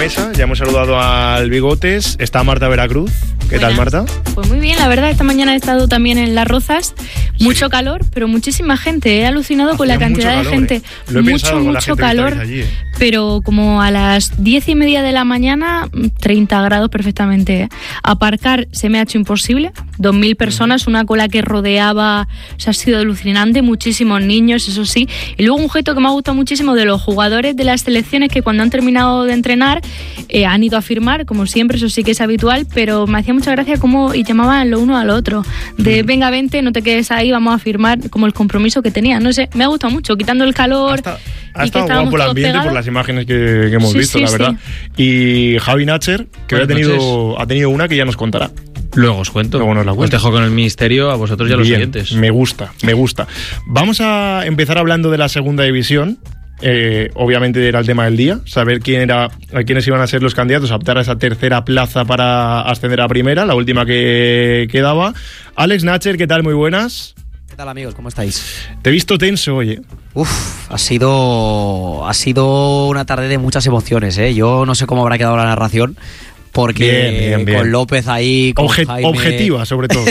mesa. Ya hemos saludado al Bigotes. Está Marta Veracruz. ¿Qué tal, Marta? Pues muy bien, la verdad. Esta mañana he estado también en Las Rozas. Mucho calor, pero muchísima gente. He alucinado con la cantidad de gente. Mucho calor. Allí, pero como a las 10:30 de la mañana, 30 grados perfectamente. Aparcar se me ha hecho imposible. 2.000 personas, una cola que rodeaba. O sea, ha sido alucinante. Muchísimos niños, eso sí. Y luego un gesto que me ha gustado muchísimo de los jugadores de las selecciones, que cuando han terminado de entrenar han ido a firmar, como siempre, eso sí que es habitual, pero me hacía mucha gracia cómo llamaban lo uno al otro, de venga, vente, no te quedes ahí, vamos a firmar, como el compromiso que tenían. No sé, me ha gustado mucho, quitando el calor. Ha estado guapo el ambiente por las imágenes que hemos visto, la verdad. Y Javi Nacher, que ha tenido una que ya nos contará. Luego os cuento. Luego nos la cuento. Os dejo con el misterio a vosotros y a los oyentes. Me gusta. Vamos a empezar hablando de la segunda división. Obviamente era el tema del día, saber quiénes iban a ser los candidatos a optar a esa tercera plaza para ascender a primera, la última que quedaba. Alex Nacher, ¿qué tal? Muy buenas. ¿Qué tal, amigos? ¿Cómo estáis? Te he visto tenso, oye. Ha sido una tarde de muchas emociones, ¿eh? Yo no sé cómo habrá quedado la narración, porque bien. Con López ahí, con Jaime... Objetiva, sobre todo.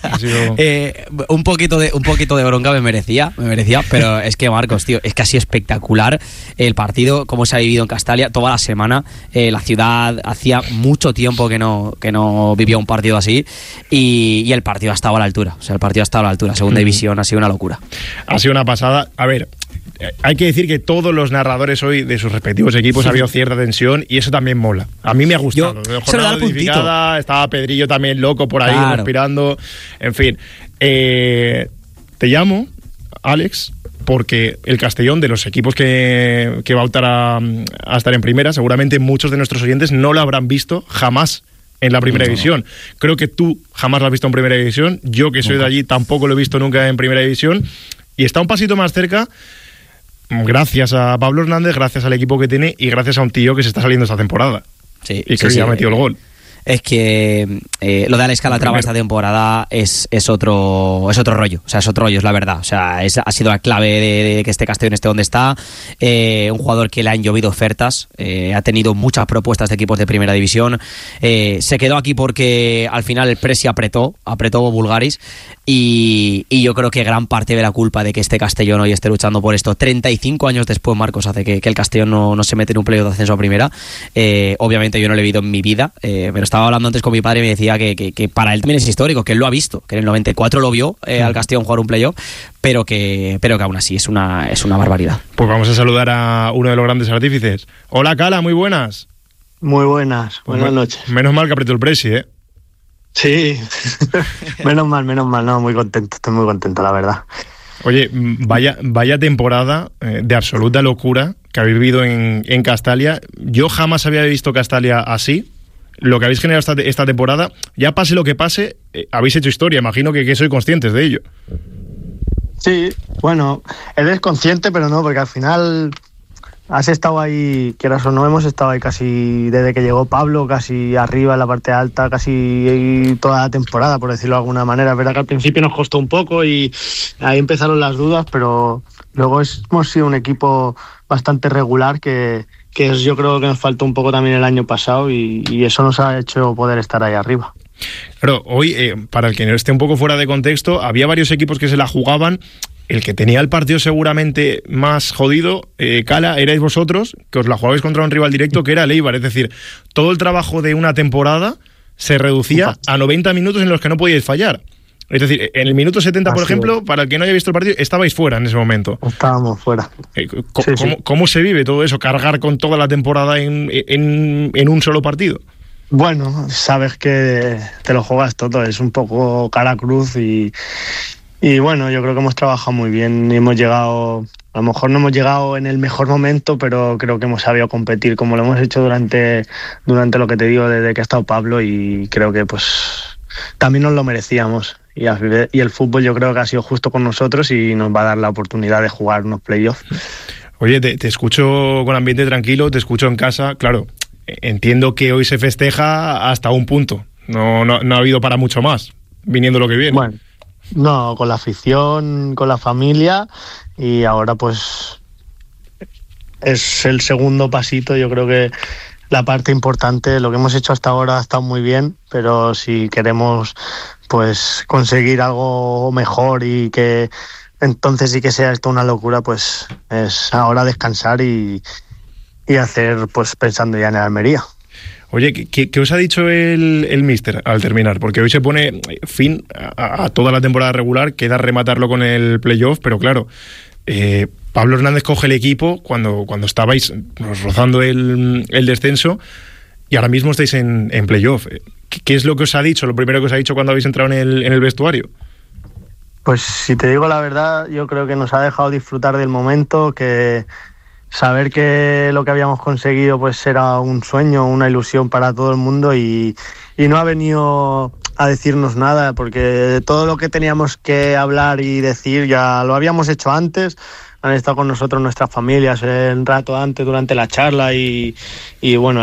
un poquito de bronca me merecía, pero es que, Marcos, tío, es casi espectacular el partido, cómo se ha vivido en Castalia toda la semana. La ciudad hacía mucho tiempo que no vivía un partido así, y el partido ha estado a la altura. O sea, el partido ha estado a la altura. Segunda división ha sido una locura. Ha sido una pasada. A ver, hay que decir que todos los narradores hoy de sus respectivos equipos ha habido cierta tensión, y eso también mola. A mí me ha gustado. Estaba Pedrillo también loco por ahí, respirando. En fin, te llamo, Alex, porque el Castellón, de los equipos que va a optar a estar en primera, seguramente muchos de nuestros oyentes no lo habrán visto jamás en la primera división. Creo que tú jamás lo has visto en primera división. Yo, que soy de allí, tampoco lo he visto nunca en primera división. Y está un pasito más cerca, gracias a Pablo Hernández, gracias al equipo que tiene y gracias a un tío que se está saliendo esta temporada. Sí, y que ya ha metido el gol. Es que lo de Alex Calatrava esta temporada es otro rollo. O sea, es otro rollo, es la verdad. O sea, ha sido la clave de que este Castellón esté donde está. Un jugador que le han llovido ofertas. Ha tenido muchas propuestas de equipos de primera división. Se quedó aquí porque al final el Presi apretó Bulgaris. Y yo creo que gran parte de la culpa de que este Castellón hoy esté luchando por esto 35 años después, Marcos, hace que el Castellón no se mete en un playoff de ascenso a primera. Obviamente yo no lo he vivido en mi vida, pero estaba hablando antes con mi padre y me decía que para él también es histórico, que él lo ha visto, que en el 94 lo vio al Castellón jugar un playoff, pero que aún así es una barbaridad. Pues vamos a saludar a uno de los grandes artífices. Hola, Cala, muy buenas. Muy buenas, buenas noches. Menos mal que apretó el Presi, ¿eh? Sí, menos mal, no, muy contento, estoy muy contento, la verdad. Oye, vaya temporada de absoluta locura que habéis vivido en Castalia. Yo jamás había visto Castalia así. Lo que habéis generado esta temporada, ya pase lo que pase, habéis hecho historia, imagino que sois conscientes de ello. Sí, bueno, eres consciente, pero no, porque al final has estado ahí, quieras o no, hemos estado ahí casi desde que llegó Pablo, casi arriba en la parte alta, casi toda la temporada, por decirlo de alguna manera. Es verdad que al principio nos costó un poco y ahí empezaron las dudas, pero luego hemos sido un equipo bastante regular que yo creo que nos faltó un poco también el año pasado y eso nos ha hecho poder estar ahí arriba. Claro, hoy, para el que no esté un poco fuera de contexto, había varios equipos que se la jugaban. El que tenía el partido seguramente más jodido, Cala, erais vosotros, que os la jugabais contra un rival directo que era el Eibar. Es decir, todo el trabajo de una temporada se reducía a 90 minutos en los que no podíais fallar. Es decir, en el minuto 70, por ejemplo, para el que no haya visto el partido, estabais fuera en ese momento. Estábamos fuera. ¿Cómo se vive todo eso? Cargar con toda la temporada en un solo partido. Bueno, sabes que te lo juegas todo, es un poco cara cruz y bueno, yo creo que hemos trabajado muy bien y hemos llegado, a lo mejor no hemos llegado en el mejor momento, pero creo que hemos sabido competir como lo hemos hecho durante lo que te digo, desde que ha estado Pablo, y creo que pues también nos lo merecíamos. Y el fútbol yo creo que ha sido justo con nosotros y nos va a dar la oportunidad de jugar unos playoffs. Oye, te escucho con ambiente tranquilo, te escucho en casa. Claro, entiendo que hoy se festeja hasta un punto. No ha habido para mucho más, viniendo lo que viene. Bueno, no, con la afición, con la familia, y ahora pues es el segundo pasito. Yo creo que la parte importante. Lo que hemos hecho hasta ahora ha estado muy bien, pero si queremos pues conseguir algo mejor y que entonces sí que sea esto una locura, pues es ahora descansar y hacer, pues pensando ya en el Almería. Oye, ¿qué os ha dicho el míster al terminar? Porque hoy se pone fin a toda la temporada regular, queda rematarlo con el playoff, pero claro, Pablo Hernández coge el equipo cuando estabais rozando el descenso y ahora mismo estáis en playoff. ¿Qué es lo que os ha dicho, lo primero que os ha dicho cuando habéis entrado en el vestuario? Pues si te digo la verdad, yo creo que nos ha dejado disfrutar del momento, que saber que lo que habíamos conseguido pues era un sueño, una ilusión para todo el mundo y no ha venido a decirnos nada, porque todo lo que teníamos que hablar y decir ya lo habíamos hecho antes. Han estado con nosotros nuestras familias un rato antes, durante la charla y bueno,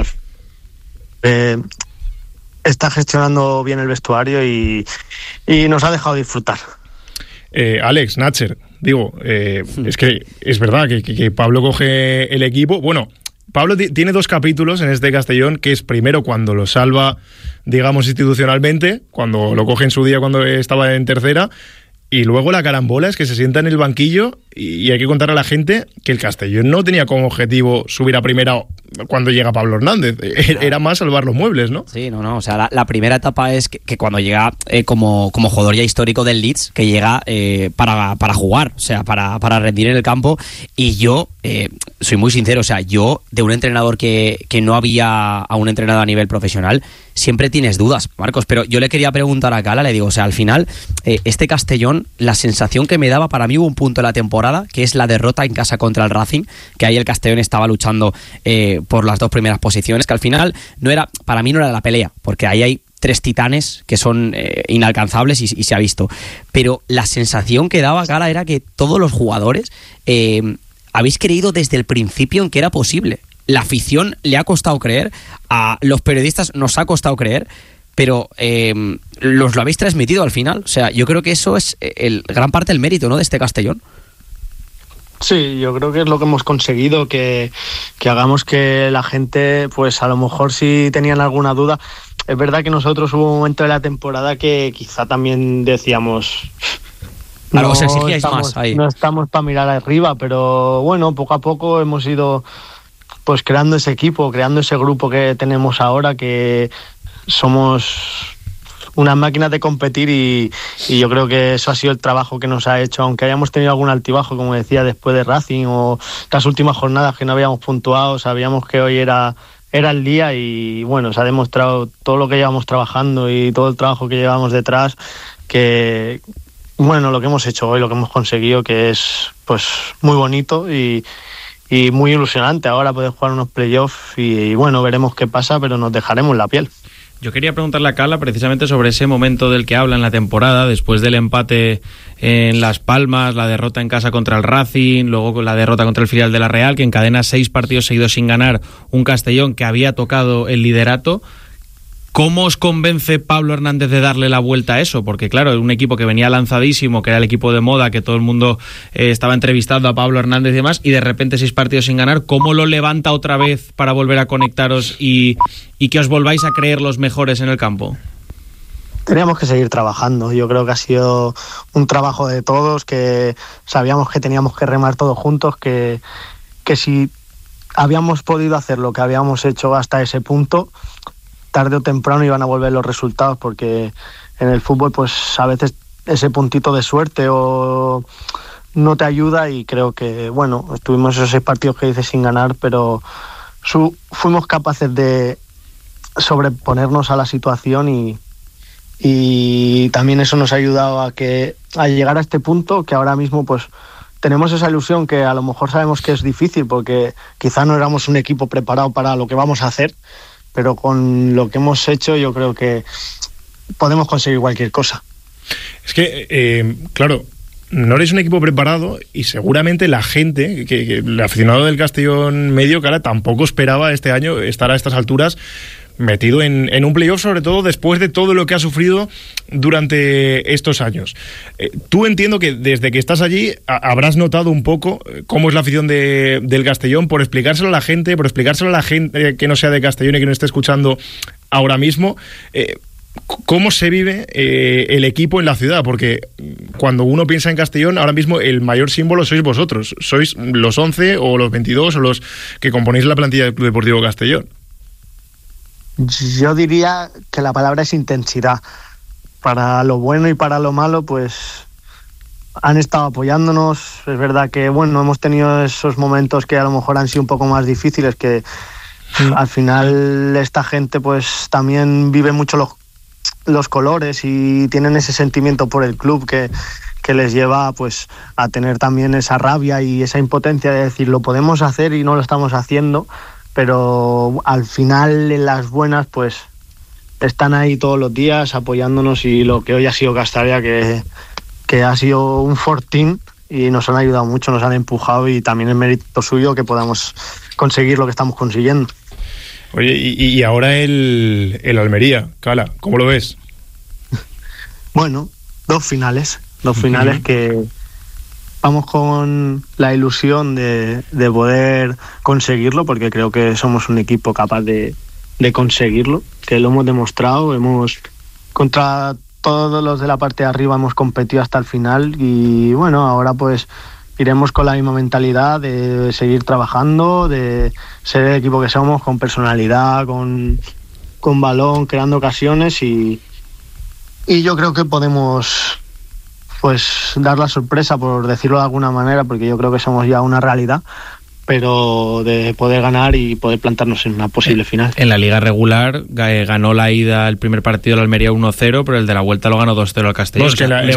está gestionando bien el vestuario y nos ha dejado disfrutar. Alex, Natcher, digo, es que es verdad que Pablo coge el equipo. Bueno, Pablo tiene 2 capítulos en este Castellón, que es primero cuando lo salva, digamos, institucionalmente, cuando lo coge en su día cuando estaba en tercera, y luego la carambola es que se sienta en el banquillo y hay que contar a la gente que el Castellón no tenía como objetivo subir a primera cuando llega Pablo Hernández, era más salvar los muebles, ¿no? Sí, no, o sea, la primera etapa es que cuando llega como jugador ya histórico del Leeds, que llega para jugar, o sea, para rendir en el campo, y yo soy muy sincero, o sea, yo de un entrenador que no había a un entrenador a nivel profesional, siempre tienes dudas, Marcos, pero yo le quería preguntar a Cala, le digo, o sea, al final, este Castellón, la sensación que me daba, para mí hubo un punto de la temporada, que es la derrota en casa contra el Racing, que ahí el Castellón estaba luchando por las 2 primeras posiciones, que al final para mí no era la pelea, porque ahí hay 3 titanes que son inalcanzables y se ha visto, pero la sensación que daba Cala era que todos los jugadores habéis creído desde el principio en que era posible. La afición le ha costado creer, a los periodistas nos ha costado creer, pero los lo habéis transmitido al final. O sea, yo creo que eso es gran parte del mérito, ¿no?, de este Castellón. Sí, yo creo que es lo que hemos conseguido, que hagamos que la gente, pues a lo mejor si tenían alguna duda. Es verdad que nosotros hubo un momento de la temporada que quizá también decíamos... Algo os exigíais más ahí. No estamos para mirar arriba, pero bueno, poco a poco hemos ido pues creando ese equipo, creando ese grupo que tenemos ahora, que somos unas máquinas de competir y yo creo que eso ha sido el trabajo que nos ha hecho, aunque hayamos tenido algún altibajo, como decía, después de Racing o las últimas jornadas que no habíamos puntuado, sabíamos que hoy era el día y bueno, se ha demostrado todo lo que llevamos trabajando y todo el trabajo que llevamos detrás, que bueno, lo que hemos hecho hoy, lo que hemos conseguido, que es pues muy bonito y muy ilusionante ahora poder jugar unos playoffs y bueno, veremos qué pasa, pero nos dejaremos la piel. Yo quería preguntarle a Cala precisamente sobre ese momento del que habla en la temporada, después del empate en Las Palmas, la derrota en casa contra el Racing, luego la derrota contra el filial de la Real, que encadena 6 partidos seguidos sin ganar, un Castellón que había tocado el liderato. ¿Cómo os convence Pablo Hernández de darle la vuelta a eso? Porque claro, un equipo que venía lanzadísimo, que era el equipo de moda, que todo el mundo estaba entrevistando a Pablo Hernández y demás, y de repente 6 partidos sin ganar, ¿cómo lo levanta otra vez para volver a conectaros y que os volváis a creer los mejores en el campo? Teníamos que seguir trabajando. Yo creo que ha sido un trabajo de todos, que sabíamos que teníamos que remar todos juntos, que si habíamos podido hacer lo que habíamos hecho hasta ese punto, tarde o temprano iban a volver los resultados, porque en el fútbol pues a veces ese puntito de suerte o no te ayuda, y creo que bueno, estuvimos esos 6 partidos que dices sin ganar, pero fuimos capaces de sobreponernos a la situación y también eso nos ha ayudado a llegar a este punto, que ahora mismo pues tenemos esa ilusión, que a lo mejor sabemos que es difícil porque quizá no éramos un equipo preparado para lo que vamos a hacer, pero con lo que hemos hecho yo creo que podemos conseguir cualquier cosa. Es que, claro, no eres un equipo preparado y seguramente la gente, que el aficionado del Castellón medio, cara, tampoco esperaba este año estar a estas alturas metido en un playoff, sobre todo después de todo lo que ha sufrido durante estos años. Tú entiendo que desde que estás allí habrás notado un poco cómo es la afición del Castellón, por explicárselo a la gente que no sea de Castellón y que no esté escuchando ahora mismo. ¿Cómo se vive el equipo en la ciudad? Porque cuando uno piensa en Castellón, ahora mismo el mayor símbolo sois vosotros. Sois los 11 o los 22 o los que componéis la plantilla del Club Deportivo Castellón. Yo diría que la palabra es intensidad. Para lo bueno y para lo malo, pues han estado apoyándonos. Es verdad que, bueno, hemos tenido esos momentos que a lo mejor han sido un poco más difíciles, que al final esta gente pues también vive mucho los colores y tienen ese sentimiento por el club que les lleva pues a tener también esa rabia y esa impotencia de decir lo podemos hacer y no lo estamos haciendo, pero al final en las buenas pues están ahí todos los días apoyándonos, y lo que hoy ha sido Castalia, que ha sido un fortín y nos han ayudado mucho, nos han empujado, y también es mérito suyo que podamos conseguir lo que estamos consiguiendo. Oye, y ahora el Almería, Cala, ¿cómo lo ves? Bueno, dos finales que vamos con la ilusión de poder conseguirlo, porque creo que somos un equipo capaz de conseguirlo, que lo hemos demostrado. Contra todos los de la parte de arriba hemos competido hasta el final, y bueno, ahora pues iremos con la misma mentalidad de seguir trabajando, de ser el equipo que somos, con personalidad, con balón, creando ocasiones, y yo creo que podemos pues dar la sorpresa, por decirlo de alguna manera, porque yo creo que somos ya una realidad, pero de poder ganar y poder plantarnos en una posible final. En la liga regular ganó la ida el primer partido de la Almería 1-0, pero el de la vuelta lo ganó 2-0 al Castellón.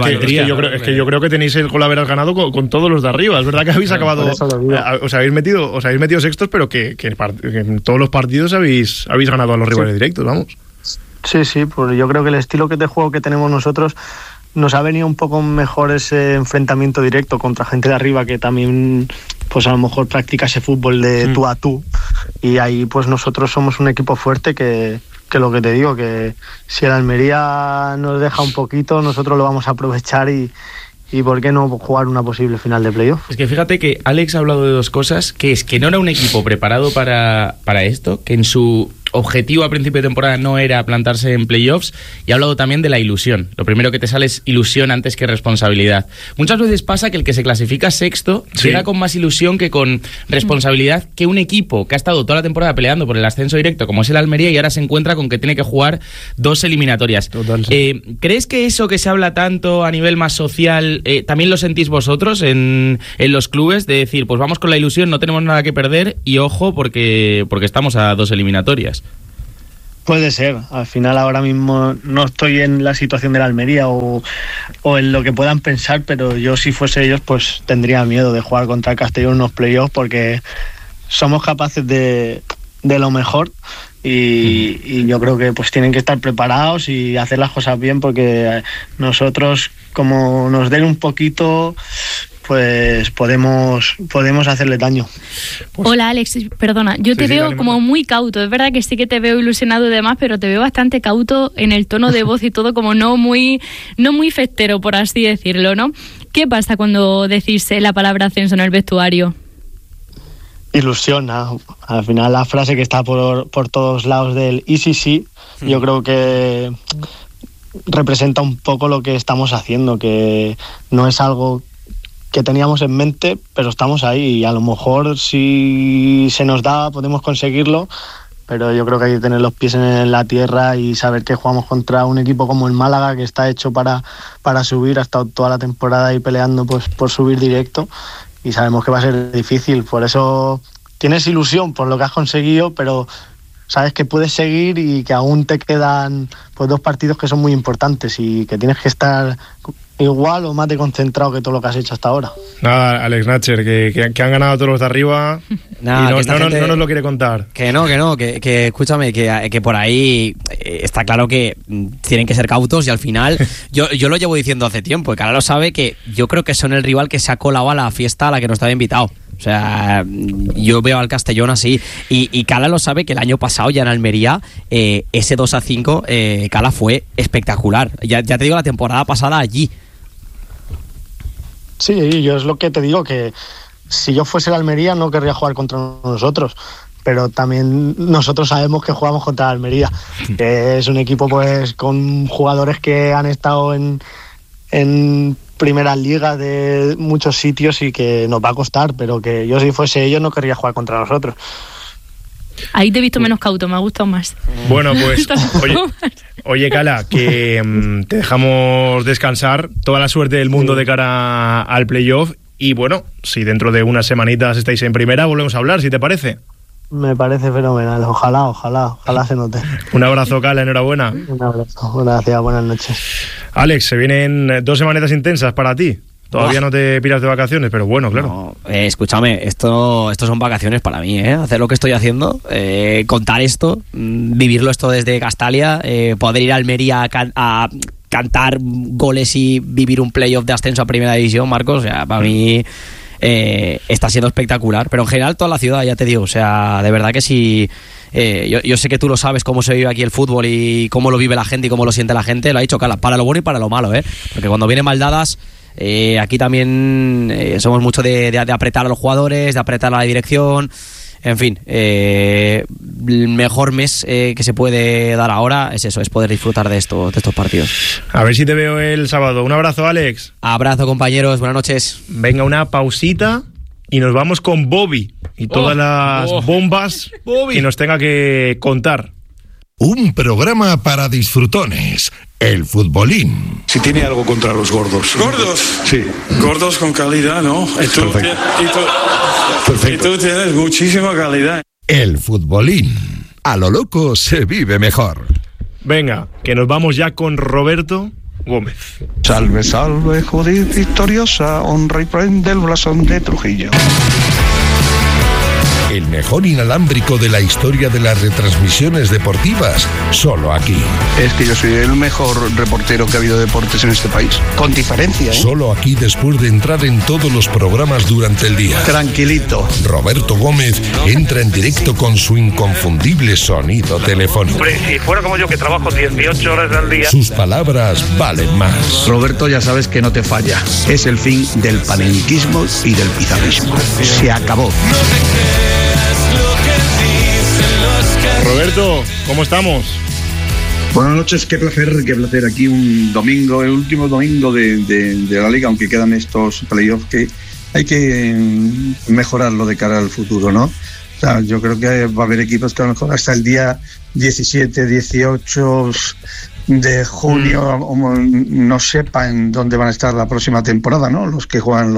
No, yo creo que tenéis el gol haber ganado con todos los de arriba. Es verdad que habéis acabado, os habéis metido sextos, pero que en todos los partidos habéis ganado a los rivales directos, vamos. Sí, pues yo creo que el estilo de juego que tenemos nosotros nos ha venido un poco mejor ese enfrentamiento directo contra gente de arriba que también pues a lo mejor practica ese fútbol de tú a tú, y ahí pues nosotros somos un equipo fuerte que lo que te digo, que si el Almería nos deja un poquito, nosotros lo vamos a aprovechar y ¿por qué no jugar una posible final de playoff? Es que fíjate que Alex ha hablado de dos cosas, que es que no era un equipo preparado para esto, que en su objetivo a principio de temporada no era plantarse en playoffs, y ha hablado también de la ilusión. Lo primero que te sale es ilusión antes que responsabilidad. Muchas veces pasa que el que se clasifica sexto llega con más ilusión que con responsabilidad que un equipo que ha estado toda la temporada peleando por el ascenso directo, como es el Almería, y ahora se encuentra con que tiene que jugar 2 eliminatorias. Total. ¿Crees que eso que se habla tanto a nivel más social también lo sentís vosotros en los clubes, de decir, pues vamos con la ilusión, no tenemos nada que perder y ojo porque estamos a 2 eliminatorias? Puede ser. Al final ahora mismo no estoy en la situación de la Almería o en lo que puedan pensar, pero yo, si fuese ellos, pues tendría miedo de jugar contra el Castellón en unos playoffs, porque somos capaces de lo mejor, y yo creo que pues tienen que estar preparados y hacer las cosas bien, porque nosotros, como nos den un poquito, pues podemos hacerle daño. Hola Alex, perdona, yo te veo como muy cauto. Es verdad que sí que te veo ilusionado y demás, pero te veo bastante cauto en el tono de voz y todo, como no muy festero, por así decirlo, ¿no? ¿Qué pasa cuando decís la palabra ascenso en el vestuario? Ilusiona. Al final la frase que está por todos lados del sí, yo creo que representa un poco lo que estamos haciendo, que no es algo que teníamos en mente, pero estamos ahí, y a lo mejor si se nos da podemos conseguirlo, pero yo creo que hay que tener los pies en la tierra y saber que jugamos contra un equipo como el Málaga, que está hecho para subir, ha estado toda la temporada ahí peleando pues por subir directo, y sabemos que va a ser difícil. Por eso tienes ilusión por lo que has conseguido, pero sabes que puedes seguir y que aún te quedan pues 2 partidos que son muy importantes, y que tienes que estar igual o más de concentrado que todo lo que has hecho hasta ahora. Nada, Alex Natcher, que han ganado todos los de arriba. Nada, y no nos lo quiere contar. Que escúchame, que por ahí está claro que tienen que ser cautos, y al final yo lo llevo diciendo hace tiempo, y que ahora lo sabe, que yo creo que son el rival que se ha colado a la fiesta a la que no estaba invitado. O sea, yo veo al Castellón así. Y Cala lo sabe, que el año pasado ya en Almería, ese 2-5, Cala fue espectacular. Ya te digo, la temporada pasada allí. Sí, yo es lo que te digo, que si yo fuese el Almería no querría jugar contra nosotros, pero también nosotros sabemos que jugamos contra el Almería, que es un equipo pues con jugadores que han estado en primeras ligas de muchos sitios y que nos va a costar, pero que yo si fuese ellos no querría jugar contra nosotros. Ahí te he visto menos cauto, me ha gustado más. Bueno, pues, oye Cala, que te dejamos descansar. Toda la suerte del mundo de cara al playoff. Y bueno, si dentro de unas semanitas estáis en primera, volvemos a hablar, si te parece. Me parece fenomenal. Ojalá se note. Un abrazo, Cala, enhorabuena. Un abrazo, gracias, buenas noches. Alex, se vienen 2 semanitas intensas para ti. Todavía no te piras de vacaciones, pero bueno, claro. No, escúchame, esto son vacaciones para mí, hacer lo que estoy haciendo, contar esto, vivirlo esto desde Castalia, poder ir a Almería a cantar goles y vivir un playoff de ascenso a Primera División, Marcos, o sea, para mí está siendo espectacular, pero en general toda la ciudad, ya te digo, o sea, de verdad que sí. Yo sé que tú lo sabes, cómo se vive aquí el fútbol y cómo lo vive la gente y cómo lo siente la gente, lo ha dicho Cala, para lo bueno y para lo malo, porque cuando vienen mal dadas, aquí también somos mucho de apretar a los jugadores, de apretar a la dirección. En fin, el mejor mes que se puede dar ahora es eso, es poder disfrutar de estos partidos. A ver si te veo el sábado. Un abrazo, Alex. Abrazo, compañeros, buenas noches. Venga, una pausita y nos vamos con Bobby y todas las bombas que nos tenga que contar. Un programa para disfrutones, el futbolín. Si tiene algo contra los gordos. ¿Gordos? Sí. Gordos con calidad, ¿no? Y tú tienes muchísima calidad. El futbolín. A lo loco se vive mejor. Venga, que nos vamos ya con Roberto Gómez. Salve, salve, Judith victoriosa, honra y prende el blasón de Trujillo. El mejor inalámbrico de la historia de las retransmisiones deportivas, solo aquí. Es que yo soy el mejor reportero que ha habido de deportes en este país, con diferencia, Solo aquí después de entrar en todos los programas durante el día. Tranquilito. Roberto Gómez entra en directo con su inconfundible sonido telefónico. Hombre, si fuera como yo que trabajo 18 horas al día. Sus palabras valen más. Roberto, ya sabes que no te falla. Es el fin del panenquismo y del pizarrismo. Se acabó. Roberto, ¿cómo estamos? Buenas noches, qué placer aquí un domingo, el último domingo de la liga, aunque quedan estos playoffs que hay que mejorarlo de cara al futuro, ¿no? O sea, yo creo que va a haber equipos que a lo mejor hasta el día 17, 18 de junio no sepan dónde van a estar la próxima temporada, ¿no? Los que juegan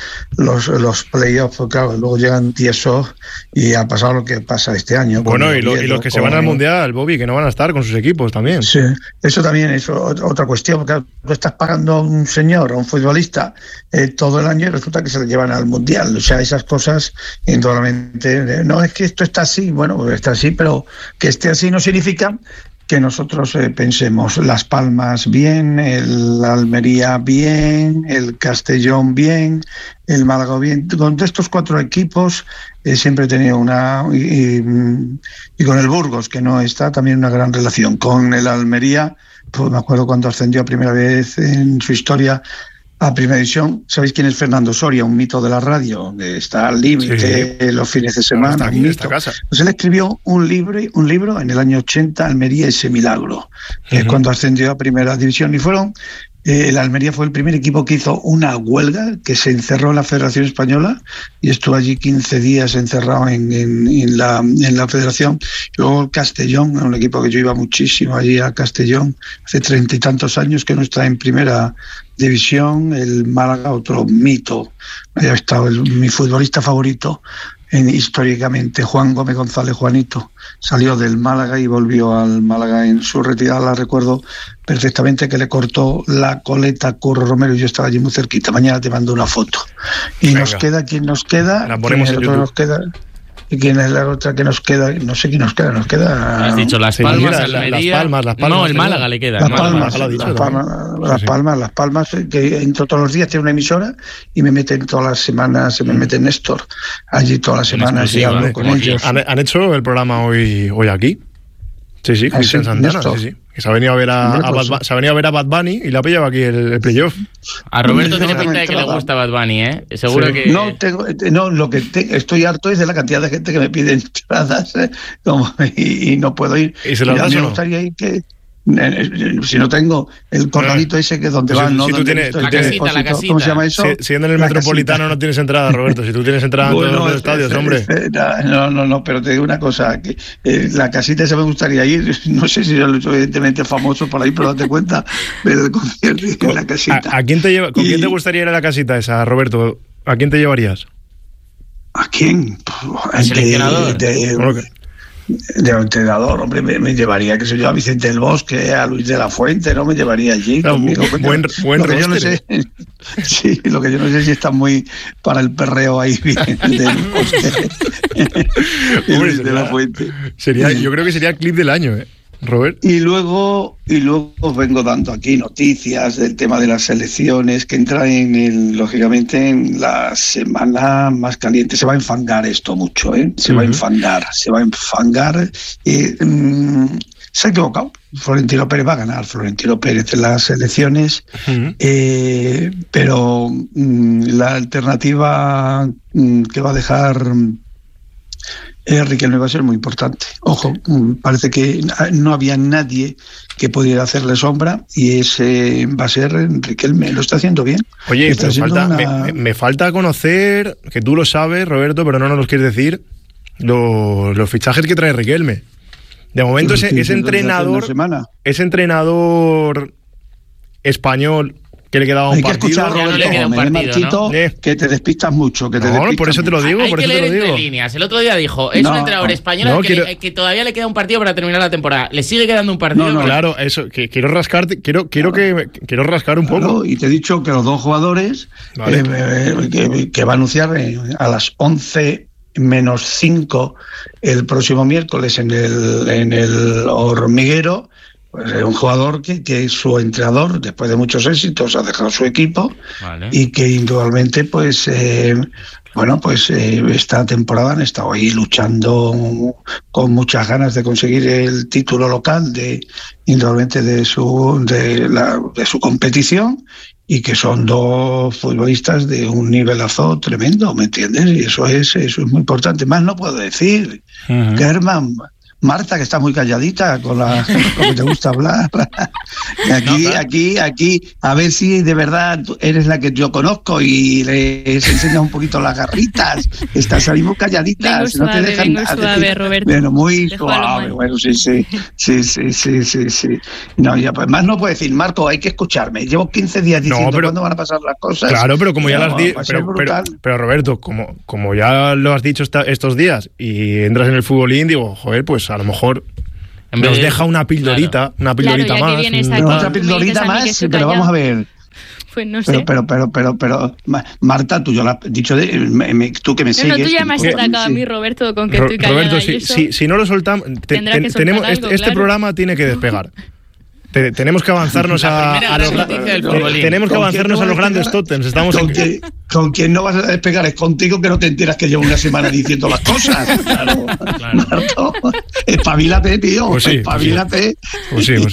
los playoffs, claro, luego llegan tiesos y ha pasado lo que pasa este año. Bueno, y los que se van al Mundial, Bobby, que no van a estar con sus equipos también. Sí, eso también es otra cuestión, porque tú estás pagando a un señor, a un futbolista, todo el año y resulta que se le llevan al Mundial. O sea, esas cosas, indudablemente, no es que esto está así, bueno, está así, pero que esté así no significa que nosotros pensemos Las Palmas bien, el Almería bien, el Castellón bien, el Málaga bien. Con estos 4 equipos siempre he tenido y con el Burgos, que no está, también una gran relación. Con el Almería, pues me acuerdo cuando ascendió a primera vez en su historia a Primera División. ¿Sabéis quién es Fernando Soria? Un mito de la radio, que está al límite los fines de semana. Aquí en esta casa. Pues él escribió un libro en el año 80, Almería ese milagro, que es cuando ascendió a Primera División. Y el Almería fue el primer equipo que hizo una huelga, que se encerró en la Federación Española y estuvo allí 15 días encerrado en la Federación. Luego el Castellón, un equipo que yo iba muchísimo allí a Castellón, hace 30 y tantos años que no está en Primera División. El Málaga, otro mito. Ha estado mi futbolista favorito históricamente, Juan Gómez González, Juanito. Salió del Málaga y volvió al Málaga en su retirada. La recuerdo perfectamente, que le cortó la coleta a Curro Romero y yo estaba allí muy cerquita. Mañana te mando una foto. Y venga, nos queda quien nos queda. La ponemos en YouTube. ¿Quién es la otra que nos queda? No sé quién nos queda. Has dicho Las Palmas, Almería. Las Palmas. No, el Málaga le queda. Las Palmas, que entro todos los días, tiene una emisora y me meten todas las semanas, me mete Néstor allí todas las semanas y hablo con ellos. ¿Han hecho el programa hoy aquí? Sí, Cristian Santana, sí. Que se ha venido a ver a Bad Bunny y le ha pillado aquí el playoff. A Roberto tiene pinta de que le gusta Bad Bunny, ¿eh? Seguro que... Lo que estoy harto es de la cantidad de gente que me pide entradas y no puedo ir. ¿Y se las das o no? Me gustaría ir que... Si no tengo el corralito ese que es donde van, ¿no? Si tú tienes, la casita. ¿Cómo se llama eso? Si en el Metropolitano no tienes entrada, Roberto. Si tú tienes entrada en todos los estadios, hombre. No, pero te digo una cosa, que la casita esa me gustaría ir. No sé si soy evidentemente famoso por ahí, pero date cuenta del concierto en la casita. ¿Con quién te gustaría ir a la casita esa, Roberto? ¿A quién te llevarías? ¿A quién? ¿El seleccionador? De entrenador, hombre, me llevaría, qué sé yo, a Vicente del Bosque, a Luis de la Fuente, ¿no? Me llevaría allí conmigo. Buen yo no sé, sí, lo que yo no sé si está muy para el perreo ahí del Bosque. Luis de la Fuente. Yo creo que sería el clip del año, Robert. Y luego vengo dando aquí noticias del tema de las selecciones que entran lógicamente en la semana más caliente. Se va a enfangar esto mucho, se va a enfangar. Se ha equivocado. Florentino Pérez va a ganar. Florentino Pérez en las elecciones, pero la alternativa que va a dejar Riquelme va a ser muy importante. Ojo, parece que no había nadie que pudiera hacerle sombra y ese va a ser Riquelme. Lo está haciendo bien. Oye, me falta conocer, que tú lo sabes, Roberto, pero no nos lo quieres decir, los fichajes que trae Riquelme. De momento ese entrenador español que le quedaba un partido. Hay que escuchar, Roberto, Marchito, que te despistas mucho. Por eso te lo digo. Hay que leer entre líneas. El otro día dijo, es un entrenador español que todavía le queda un partido para terminar la temporada. ¿Le sigue quedando un partido? Claro, eso, que quiero rascar un poco. Y te he dicho que los dos jugadores que va a anunciar a las 11:05 el próximo miércoles en el Hormiguero. Pues es un jugador que su entrenador, después de muchos éxitos, ha dejado su equipo y que indudablemente, esta temporada han estado ahí luchando con muchas ganas de conseguir el título local indudablemente de su competición, y que son dos futbolistas de un nivelazo tremendo, ¿me entiendes? Y eso es muy importante. Más no puedo decir. Germán, Marta, que está muy calladita con que te gusta hablar. Aquí, a ver si de verdad eres la que yo conozco y les enseñas un poquito las garritas. Estás ahí muy calladitas, no te dejan nada. Suave, Roberto. Bueno, muy suave. Bueno, sí. No, ya pues más no puedo decir, Marco, hay que escucharme. Llevo 15 días diciendo cuándo van a pasar las cosas. Claro, pero como ya las di, pero Roberto, como ya lo has dicho estos días y entras en el futbolín, digo, joder, pues a lo mejor nos deja una pildorita, más. Otra pildorita más, pero vamos a ver. Pues no sé. Pero, Marta, tú ya lo has dicho, tú que me sigues. No, tú ya me has atacado a mí, Roberto, con que estoy callada. Roberto, si no lo soltamos, este programa tiene que despegar. Tenemos que avanzarnos a los grandes tótems. Con quien no vas a despegar es contigo, que no te enteras que llevo una semana diciendo las cosas. Claro. Marto, espabilate, tío. Pues sí, espabilate. Pues sí.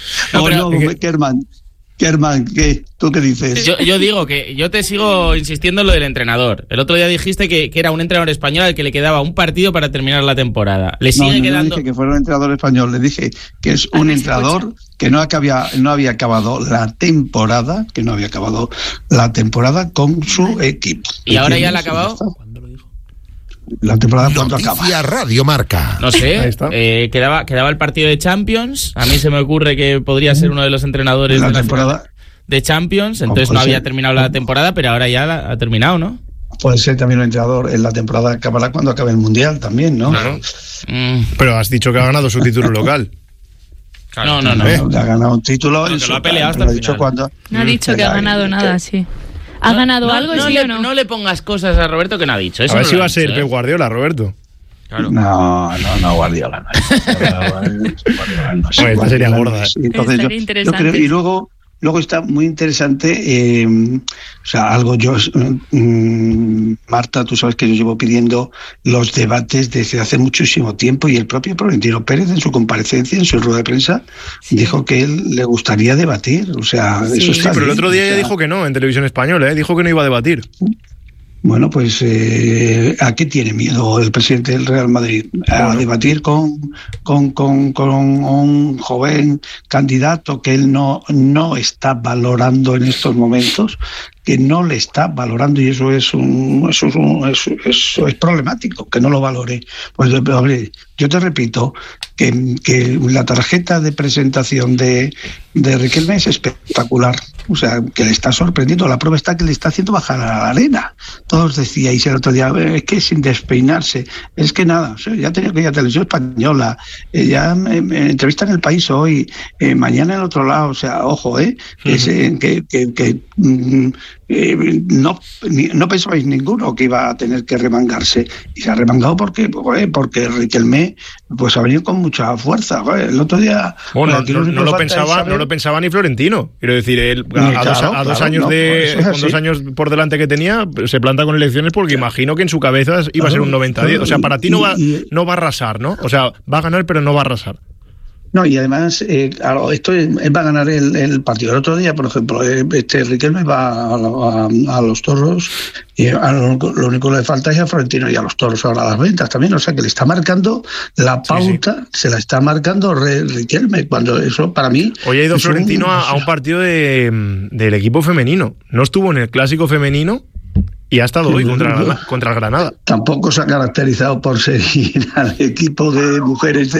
Germán, ¿tú qué dices? Yo digo que yo te sigo insistiendo en lo del entrenador. El otro día dijiste que era un entrenador español al que le quedaba un partido para terminar la temporada. Le sigue quedando. No dije que fuera un entrenador español, le dije que es un entrenador que no había acabado la temporada, con su equipo. ¿Y ahora ya la ha acabado? La temporada cuando acaba. Radio Marca. No sé, quedaba el partido de Champions. A mí se me ocurre que podría ser uno de los entrenadores la temporada de Champions. Entonces no había terminado la temporada, pero ahora ya ha terminado, ¿no? Puede ser también un entrenador en la temporada, acabará cuando acabe el Mundial también, ¿no? Claro. Pero has dicho que ha ganado su título local. No. Ha ganado un título. Que lo ha peleado hasta el final. No ha dicho que ha ganado nada, sí. ¿Ha ganado algo, sí o no? No le pongas cosas a Roberto que no ha dicho. Eso a ver no si va a ser Pep Guardiola, Roberto. Claro. No, Guardiola. Esta sería gorda. Entonces yo creo, y luego está muy interesante, algo Marta, tú sabes que yo llevo pidiendo los debates desde hace muchísimo tiempo, y el propio Florentino Pérez en su comparecencia, en su rueda de prensa, dijo que él le gustaría debatir, eso está bien. Pero el otro día ya dijo que no, en Televisión Española, dijo que no iba a debatir. Bueno, pues ¿a qué tiene miedo el presidente del Real Madrid? A debatir con un joven candidato que él no está valorando en estos momentos, que no le está valorando, y eso es problemático, que no lo valore. Pues yo te repito que la tarjeta de presentación de Riquelme es espectacular, o sea, que le está sorprendiendo. La prueba está que le está haciendo bajar a la arena. Todos decíais el otro día, es que sin despeinarse, es que nada, o sea, ya tenía que ir a Televisión Española, ya entrevista en El País hoy, mañana en el otro lado, o sea, ojo, no pensabais ninguno que iba a tener que remangarse, y se ha remangado porque Riquelme pues ha venido con mucha fuerza. El otro día, bueno, no lo pensaba ni Florentino, quiero decir, él a 2 años con 2 años por delante que tenía, se planta con elecciones porque imagino que en su cabeza iba a ser un 90-10, o sea, para ti no va a arrasar, ¿no? O sea, va a ganar pero no va a arrasar. No, y además, él va a ganar el partido. El otro día, por ejemplo, Riquelme va a los toros, y lo único que le falta es a Florentino y a los toros ahora las ventas también. O sea, que le está marcando la pauta, se la está marcando Riquelme, cuando eso para mí... Hoy ha ido Florentino a un partido del equipo femenino. No estuvo en el clásico femenino, y ha estado hoy contra el Granada. Tampoco se ha caracterizado por seguir al equipo de mujeres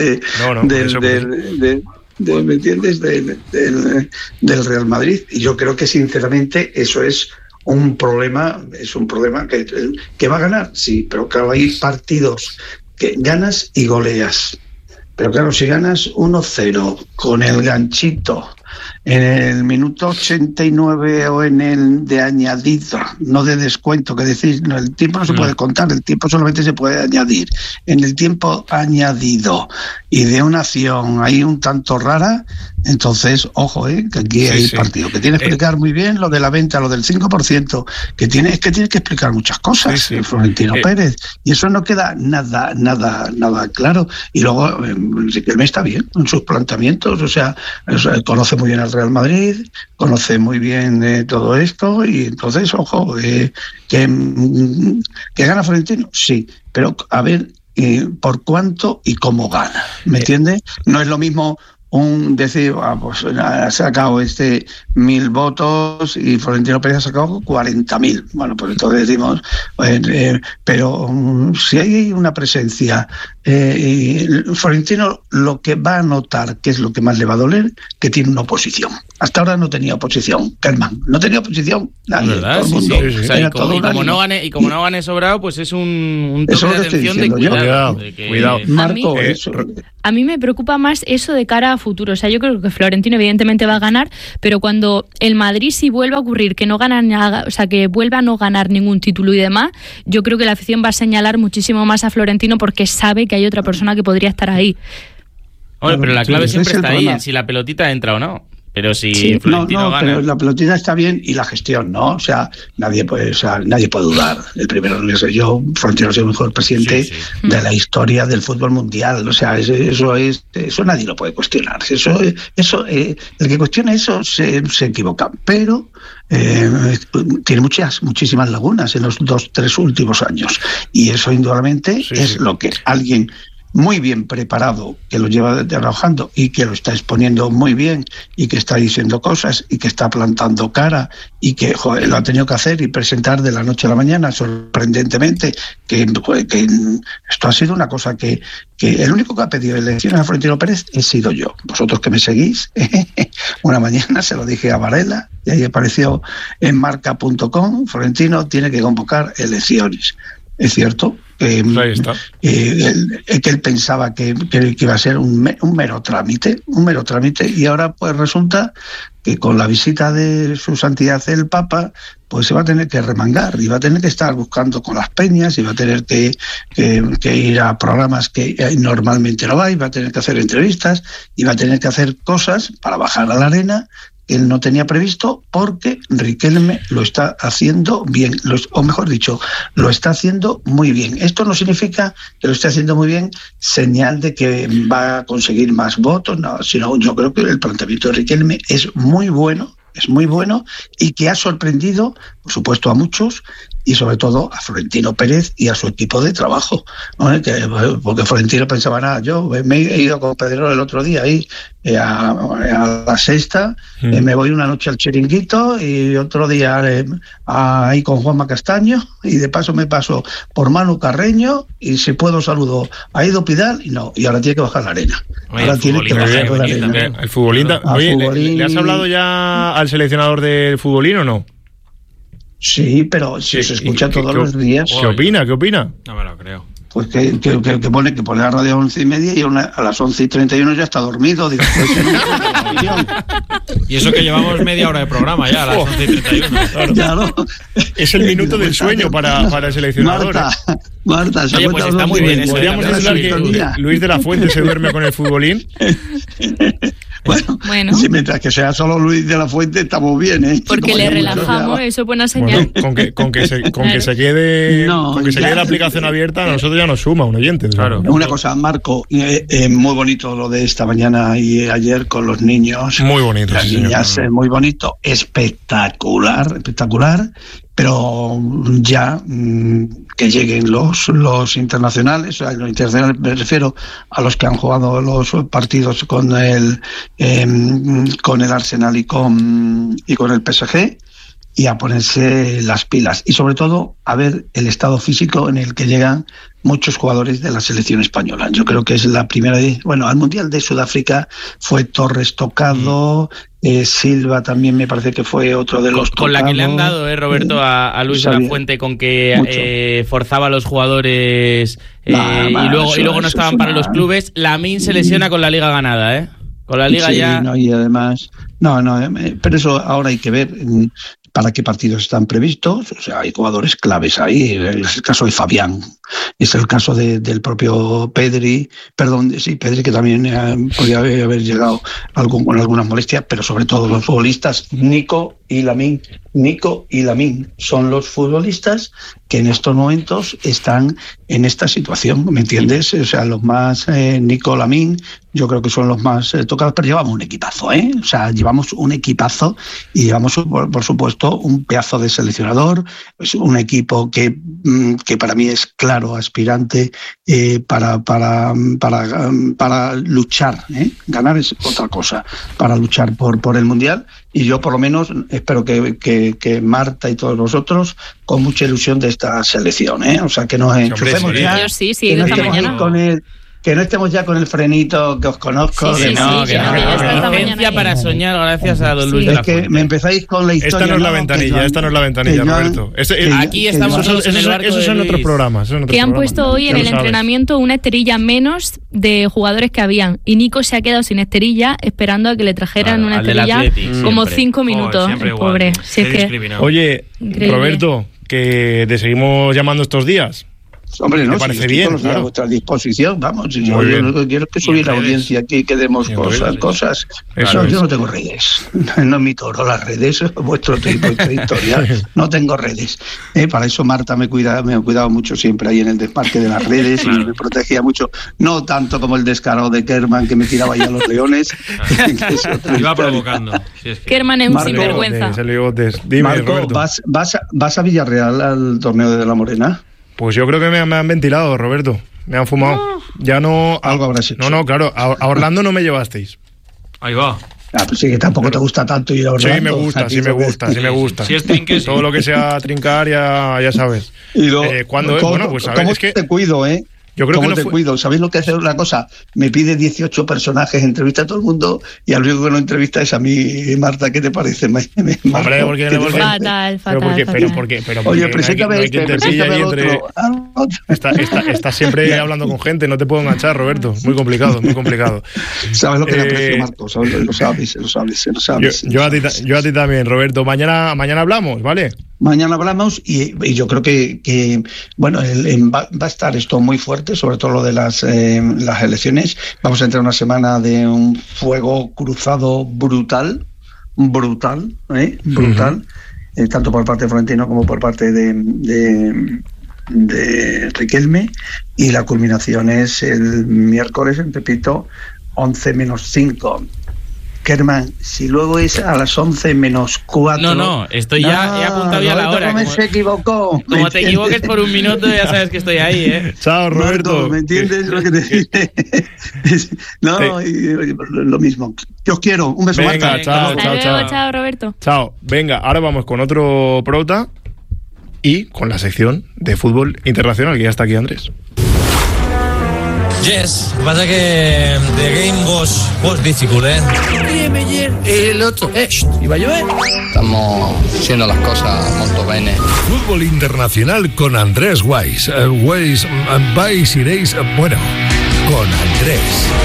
¿me entiendes? Del Real Madrid. Y yo creo que sinceramente eso es un problema que va a ganar, sí, pero claro, hay partidos que ganas y goleas. Pero claro, si ganas 1-0 con el ganchito en el minuto 89 o en el de añadido, no de descuento, que decís, no, el tiempo no se puede contar, el tiempo solamente se puede añadir. En el tiempo añadido y de una acción ahí un tanto rara, entonces, ojo, que aquí hay partido, que tiene que explicar muy bien lo de la venta, lo del 5%, que tiene que explicar muchas cosas, Florentino Pérez, y eso no queda nada claro. Y luego, Riquelme está bien en sus planteamientos, o sea, conoce muy bien al Real Madrid, conoce muy bien todo esto, y entonces, ojo, que gana Florentino, sí, pero a ver por cuánto y cómo gana, ¿me entiendes? No es lo mismo decir, pues ha sacado 1.000 votos y Florentino Pérez ha sacado 40.000. Bueno, pues entonces decimos, pero si hay una presencia, Florentino lo que va a notar, que es lo que más le va a doler, que tiene una oposición. Hasta ahora no tenía oposición, Kerman, no tenía oposición, nadie, ¿verdad? todo el mundo. Sí. O sea, y como no gane sobrado, pues es un toque de atención de cuidado. Cuidado. Marco, a mí me preocupa más eso de cara a futuro. O sea, yo creo que Florentino evidentemente va a ganar, pero cuando el Madrid sí vuelva a ocurrir que no gana nada, o sea, que vuelva a no ganar ningún título y demás, yo creo que la afición va a señalar muchísimo más a Florentino porque sabe que hay otra persona que podría estar ahí. Oye, pero la clave siempre está ahí, en si la pelotita entra o no. Pero si Florentino gana... pero la pelotita está bien y la gestión, ¿no? O sea, nadie puede dudar. El primero que soy yo, Florentino es el mejor presidente de la historia del fútbol mundial. O sea, eso nadie lo puede cuestionar. Eso el que cuestione eso se equivoca. Pero tiene muchísimas lagunas en los 2-3 últimos años. Y eso indudablemente es lo que alguien muy bien preparado, que lo lleva trabajando y que lo está exponiendo muy bien y que está diciendo cosas y que está plantando cara y que lo ha tenido que hacer y presentar de la noche a la mañana, sorprendentemente, que esto ha sido una cosa que el único que ha pedido elecciones a Florentino Pérez he sido yo. Vosotros que me seguís, una mañana se lo dije a Varela y ahí apareció en marca.com, Florentino tiene que convocar elecciones. Es cierto, que él pensaba que iba a ser un mero trámite, y ahora pues resulta que con la visita de su santidad el Papa, pues se va a tener que remangar y va a tener que estar buscando con las peñas y va a tener que ir a programas que normalmente no va, y va a tener que hacer entrevistas y va a tener que hacer cosas para bajar a la arena que él no tenía previsto, porque Riquelme lo está haciendo bien, o mejor dicho, lo está haciendo muy bien. Esto no significa que lo esté haciendo muy bien señal de que va a conseguir más votos, no, sino yo creo que el planteamiento de Riquelme es muy bueno y que ha sorprendido, por supuesto, a muchos, y sobre todo a Florentino Pérez y a su equipo de trabajo, ¿no? Porque Florentino pensaba, nada, yo me he ido con Pedrerol el otro día ahí a la sexta, me voy una noche al Chiringuito y otro día ahí con Juanma Castaño, y de paso me paso por Manu Carreño, y si puedo saludo a Ido Pidal, y ahora tiene que bajar la arena. Oye, el futbolín. Oye, ¿le has hablado ya al seleccionador del futbolín o no? Sí, pero si se escucha todos los días. ¿Qué opina? No me lo creo. Pues que pone la radio a 11:30 y a las 11:31 ya está dormido. Digo, y eso que llevamos media hora de programa ya, a las 11:31. Claro. Es el minuto del sueño para el seleccionador. Marta, oye, pues está muy bien. Podríamos hablar que Luis de la Fuente se duerme con el futbolín. Bueno. Sí, mientras que sea solo Luis de la Fuente estamos bien, ¿eh? Porque le relajamos, eso es buena señal. Bueno, con que se quede la aplicación abierta, a nosotros ya nos suma un oyente. Claro. Una cosa, Marco, muy bonito lo de esta mañana y ayer con los niños. Muy bonito, las niñas, muy bonito, espectacular, pero ya que lleguen los internacionales, o sea, los internacionales me refiero a los que han jugado los partidos con el Arsenal y con el PSG, y a ponerse las pilas, y sobre todo a ver el estado físico en el que llegan muchos jugadores de la selección española. Yo creo que es la primera vez. Bueno, al Mundial de Sudáfrica fue Torres tocado, Silva también me parece que fue otro de los tocados. Con la que le han dado, Roberto, a Luis de la Fuente, con que forzaba a los jugadores y luego no estaban para los clubes. Lamine se lesiona con la liga ganada, con la liga ya. No, y además, pero eso ahora hay que ver para qué partidos están previstos. O sea, hay jugadores claves ahí. Es el caso de Fabián, es el caso del propio Pedri, Pedri, que también podría haber llegado con algunas molestias, pero sobre todo los futbolistas Nico y Lamine son los futbolistas que en estos momentos están en esta situación, ¿me entiendes? O sea, los más Nico, Lamine, yo creo que son los más tocados, pero llevamos un equipazo, o sea, llevamos un equipazo y llevamos, por supuesto, un pedazo de seleccionador. Es un equipo que para mí es claro aspirante para luchar, ganar es otra cosa, para luchar por el Mundial. Y yo por lo menos espero que Marta y todos nosotros con mucha ilusión de esta selección, o sea, que nos enchufemos ya. Yo sí, esta mañana. Que no estemos ya con el frenito que os conozco. Licencia para soñar, gracias a don Luis de la Fuente. Es que me empezáis con la historia. Esta no es la ventanilla, Roberto. Aquí estamos todos en el barco. Esos son otros programas. Que han puesto hoy en el entrenamiento una esterilla menos de jugadores que habían. Y Nico se ha quedado sin esterilla, esperando a que le trajeran una esterilla como 5 minutos. Pobre. Oye, Roberto, que te seguimos llamando estos días. Hombre, no, me parece bien, a vuestra disposición, vamos. Yo lo que quiero es que subir la audiencia aquí, que demos cosas. Eso, yo no tengo redes, no es mi toro, las redes, es vuestro tipo de historia. No tengo redes. Para eso Marta me ha cuidado mucho siempre ahí en el desmarque de las redes, y me protegía mucho, no tanto como el descaro de Kerman, que me tiraba ya a los leones. Iba provocando. Kerman es un sinvergüenza. Dime, Marco, Roberto. ¿vas a Villarreal al torneo de la Morena? Pues yo creo que me han ventilado, Roberto. Me han fumado. Ya no. Algo habrás hecho. No, claro. A Orlando no me llevasteis. Ahí va. Pues sí, que tampoco te gusta tanto ir a Orlando. Sí me gusta. Si es trinque, todo lo que sea trincar, ya sabes. Y ¿Cuándo es? Bueno, pues a ver, ¿cómo te cuido, Yo creo ¿Cómo que te cuido? ¿Sabéis lo que hace una cosa? Me pide 18 personajes, entrevista a todo el mundo y al único que no entrevista es a mí, Marta. ¿Qué te parece? Hombre, porque fatal. Oye, preséntame al otro. Estás siempre hablando con gente, no te puedo enganchar, Roberto. Muy complicado. ¿Sabes lo que le aprecio, Marcos? Lo sabes. Yo a ti también, Roberto. Mañana hablamos, ¿vale? Mañana hablamos y yo creo que bueno, va a estar esto muy fuerte, sobre todo lo de las elecciones. Vamos a entrar una semana de un fuego cruzado brutal, tanto por parte de Florentino como por parte de Riquelme, y la culminación es el miércoles, repito, 11 menos 5. Kerman, si luego es a las 11 menos 4... No, estoy ya, he apuntado ya la hora. Como se equivocó. Como te equivoques por un minuto, ya sabes que estoy ahí, ¿eh? Chao, Roberto. Marco, ¿me entiendes lo que te dice? Lo mismo. Yo os quiero. Un beso, Venga, Marta. Chao, Roberto. Chao. Venga, ahora vamos con otro prota y con la sección de fútbol internacional, que ya está aquí Andrés. Yes, lo que pasa es que the game was difficult, el otro, iba a llover. Estamos haciendo las cosas molto bene. Fútbol internacional con Andrés Weiss. Weiss, iréis, bueno, con Andrés.